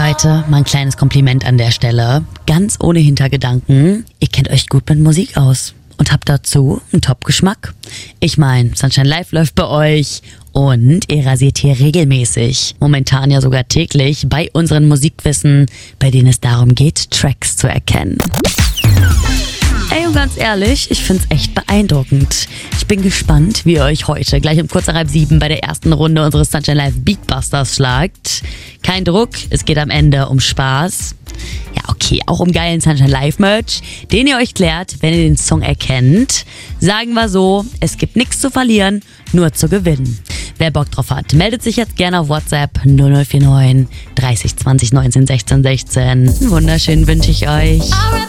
Leute, mal ein kleines Kompliment an der Stelle. Ganz ohne Hintergedanken. Ihr kennt euch gut mit Musik aus und habt dazu einen Top-Geschmack. Ich meine, Sunshine Live läuft bei euch und ihr rasiert hier regelmäßig, momentan ja sogar täglich, bei unseren Musikquissen, bei denen es darum geht, Tracks zu erkennen. Ey, und ganz ehrlich, ich find's echt beeindruckend. Ich bin gespannt, wie ihr euch heute gleich um kurz nach 6:30 bei der ersten Runde unseres Sunshine Live Beatbusters schlagt. Kein Druck, es geht am Ende um Spaß. Ja, okay, auch um geilen Sunshine Live Merch, den ihr euch klärt, wenn ihr den Song erkennt. Sagen wir so, es gibt nichts zu verlieren, nur zu gewinnen. Wer Bock drauf hat, meldet sich jetzt gerne auf WhatsApp 0049 30 20 19 16 16. Einen wunderschönen wünsche ich euch.